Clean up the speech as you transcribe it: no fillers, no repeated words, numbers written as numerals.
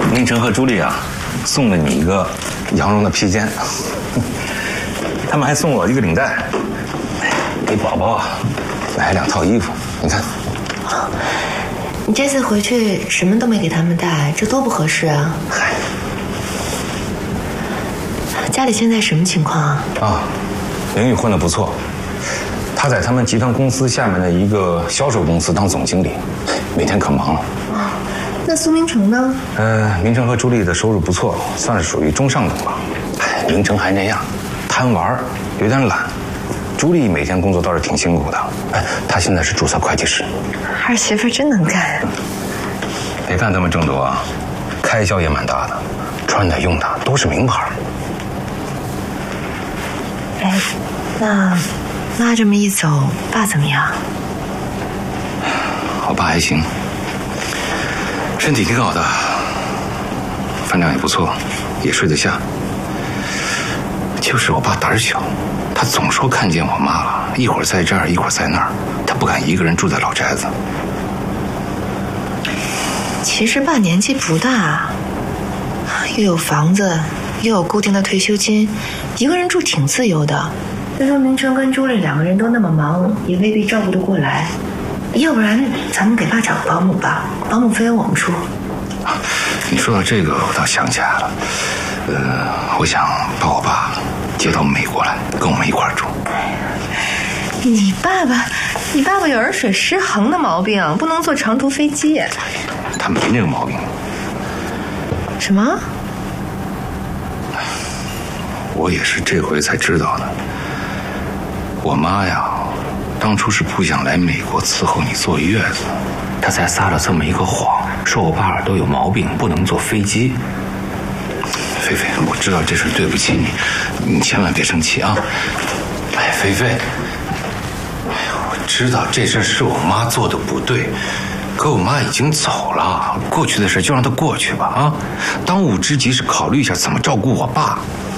明成和朱莉啊，送了你一个羊绒的披肩，他们还送我一个领带，给宝宝买了2套衣服，你看。 你这次回去什么都没给他们带，这多不合适啊！ 嗨， 家里现在什么情况啊？ 啊，林玉混得不错，他在他们集团公司下面的一个销售公司当总经理，每天可忙了。 那苏明成呢？ 明成和朱莉的收入不错，算是属于中上等吧。明成还那样，贪玩，有点懒。朱莉每天工作倒是挺辛苦的，她现在是注册会计师。 儿媳妇真能干。 别看他们挣多啊，开销也蛮大的，穿的用的都是名牌。 哎，那妈这么一走，爸怎么样？ 我爸还行，身体挺好的，饭量也不错，也睡得下。就是我爸胆小，他总说看见我妈了，一会儿在这儿，一会儿在那儿，他不敢一个人住在老宅子。 其实爸年纪不大，又有房子，又有固定的退休金，一个人住挺自由的。再说明成跟朱莉2个人都那么忙，也未必照顾得过来。要不然咱们给爸找个保姆吧，保姆费用我们出。 你说到这个，我倒想起来了，我想把我爸接到美国来，跟我们一块儿住。 你爸爸有儿水失衡的毛病，不能坐长途飞机。 他没那个毛病。 什么？ 我也是这回才知道的。我妈呀，当初是不想来美国伺候你坐月子，她才撒了这么一个谎，说我爸耳朵有毛病，不能坐飞机。菲菲，我知道这事对不起你，你千万别生气啊！哎，菲菲，我知道这事是我妈做的不对，可我妈已经走了，过去的事就让她过去吧啊！当务之急是考虑一下怎么照顾我爸。